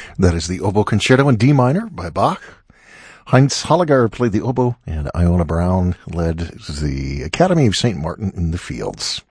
That is the Oboe Concerto in D minor by Bach. Heinz Holliger played the oboe, and Iona Brown led the Academy of St. Martin in the Fields.